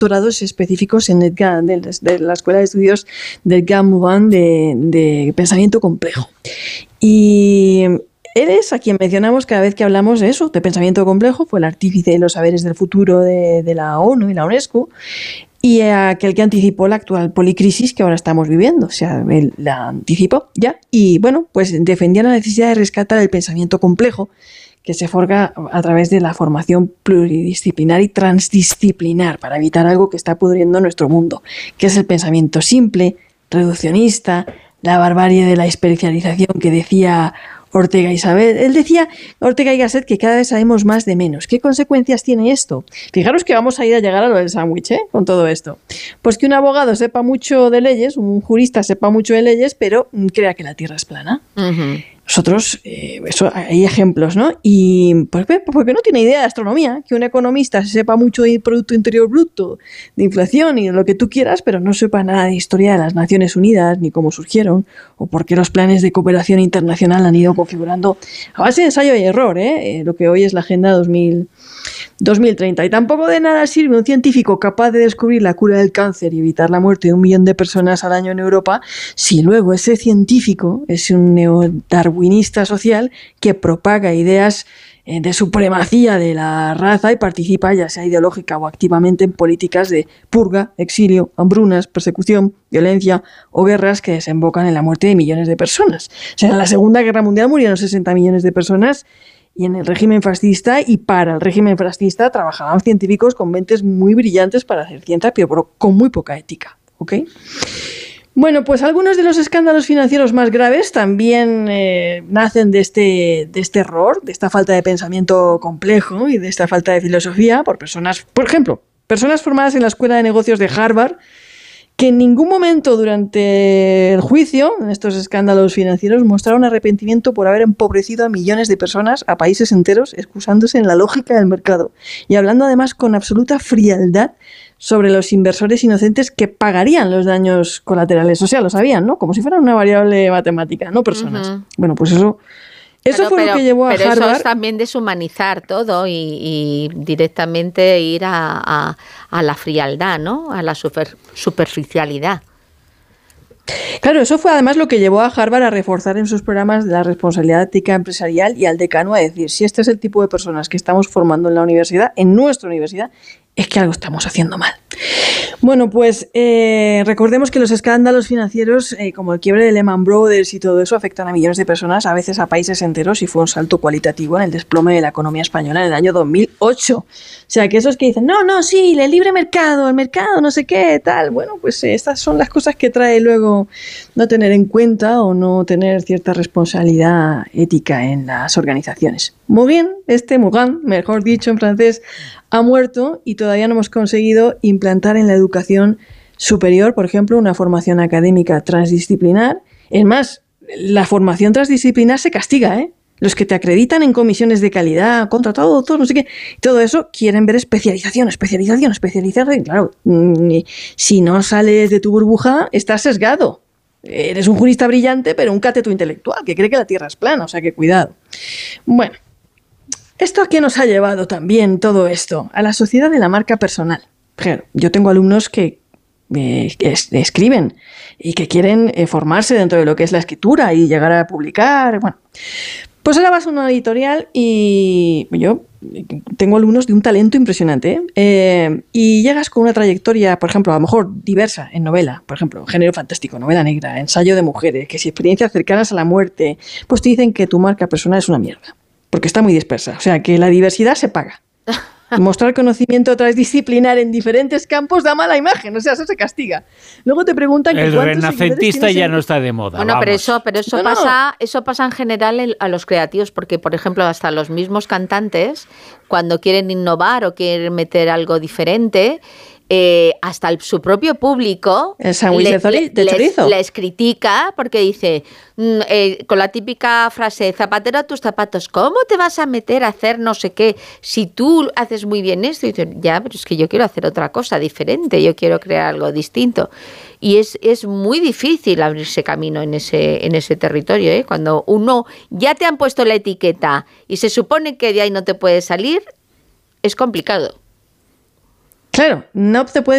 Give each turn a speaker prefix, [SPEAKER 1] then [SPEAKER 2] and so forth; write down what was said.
[SPEAKER 1] doctorados específicos en Edgar, de la Escuela de Estudios de Edgar Morin de pensamiento complejo. Y él es a quien mencionamos cada vez que hablamos de eso, de pensamiento complejo, fue el artífice de los saberes del futuro de la ONU y la UNESCO, y aquel que anticipó la actual policrisis que ahora estamos viviendo. O sea, él la anticipó ya, y bueno, pues defendía la necesidad de rescatar el pensamiento complejo que se forja a través de la formación pluridisciplinar y transdisciplinar para evitar algo que está pudriendo nuestro mundo, que es el pensamiento simple, reduccionista, la barbarie de la especialización que decía Ortega y Gasset, que cada vez sabemos más de menos. ¿Qué consecuencias tiene esto? Fijaros que vamos a llegar a lo del sándwich, con todo esto. Pues que un abogado sepa mucho de leyes, un jurista sepa mucho de leyes, pero crea que la Tierra es plana. Uh-huh. Nosotros, eso, hay ejemplos, ¿no? Y pues, porque no tiene idea de astronomía, que un economista sepa mucho de Producto Interior Bruto, de inflación y de lo que tú quieras, pero no sepa nada de historia de las Naciones Unidas, ni cómo surgieron, o por qué los planes de cooperación internacional han ido configurando a base de ensayo y error, lo que hoy es la Agenda 2030. Y tampoco de nada sirve un científico capaz de descubrir la cura del cáncer y evitar la muerte de 1 millón de personas al año en Europa, si luego ese científico es un neodarwinista social que propaga ideas de supremacía de la raza y participa, ya sea ideológica o activamente, en políticas de purga, exilio, hambrunas, persecución, violencia o guerras que desembocan en la muerte de millones de personas. O sea, en la Segunda Guerra Mundial murieron 60 millones de personas. Y en el régimen fascista y para el régimen fascista trabajaban científicos con mentes muy brillantes para hacer ciencia, pero con muy poca ética. ¿Ok? Bueno, pues algunos de los escándalos financieros más graves también nacen de este error, de esta falta de pensamiento complejo y de esta falta de filosofía por personas, por ejemplo, personas formadas en la Escuela de Negocios de Harvard, que en ningún momento durante el juicio, en estos escándalos financieros, mostraron arrepentimiento por haber empobrecido a millones de personas, a países enteros, excusándose en la lógica del mercado y hablando además con absoluta frialdad sobre los inversores inocentes que pagarían los daños colaterales. O sea, lo sabían, ¿no? Como si fuera una variable matemática, no personas. Uh-huh. Bueno, pues eso fue lo que llevó a Harvard.
[SPEAKER 2] Pero eso es también deshumanizar todo y directamente ir a la frialdad, ¿no? A la superficialidad.
[SPEAKER 1] Claro, eso fue además lo que llevó a Harvard a reforzar en sus programas de la responsabilidad ética empresarial y al decano a decir, si este es el tipo de personas que estamos formando en la universidad, en nuestra universidad, es que algo estamos haciendo mal. Bueno, pues recordemos que los escándalos financieros, como el quiebre de Lehman Brothers y todo eso, afectan a millones de personas, a veces a países enteros, y fue un salto cualitativo en el desplome de la economía española en el año 2008. O sea, que esos que dicen, no, sí, el libre mercado, el mercado, no sé qué, tal. Bueno, pues estas son las cosas que trae luego no tener en cuenta o no tener cierta responsabilidad ética en las organizaciones. Morin, mejor dicho en francés, ha muerto y todavía no hemos conseguido implantar en la educación superior, por ejemplo, una formación académica transdisciplinar. Es más, la formación transdisciplinar se castiga, Los que te acreditan en comisiones de calidad, contratado doctor, no sé qué, todo eso quieren ver especialización. Y claro, si no sales de tu burbuja, estás sesgado. Eres un jurista brillante, pero un cateto intelectual que cree que la Tierra es plana, o sea que cuidado. Bueno. ¿Esto a qué nos ha llevado también todo esto? A la sociedad de la marca personal. Claro, yo tengo alumnos que escriben y que quieren formarse dentro de lo que es la escritura y llegar a publicar. Bueno, pues ahora vas a una editorial y yo tengo alumnos de un talento impresionante, y llegas con una trayectoria, por ejemplo, a lo mejor diversa en novela, por ejemplo, género fantástico, novela negra, ensayo de mujeres, que si experiencias cercanas a la muerte, pues te dicen que tu marca personal es una mierda. Porque está muy dispersa. O sea, que la diversidad se paga. Mostrar conocimiento transdisciplinar en diferentes campos da mala imagen. O sea, eso se castiga. Luego te preguntan que
[SPEAKER 3] el renacentista ya no está de moda.
[SPEAKER 2] Bueno, pero eso pasa en general a los creativos, porque, por ejemplo, hasta los mismos cantantes, cuando quieren innovar o quieren meter algo diferente, hasta su propio público les critica porque dice, con la típica frase, zapatero a tus zapatos, ¿cómo te vas a meter a hacer no sé qué si tú haces muy bien esto? Y dicen, ya, pero es que yo quiero hacer otra cosa diferente, yo quiero crear algo distinto. Y es muy difícil abrirse camino en ese territorio, ¿eh? Cuando uno ya te han puesto la etiqueta y se supone que de ahí no te puedes salir, es complicado.
[SPEAKER 1] Claro, no te puedes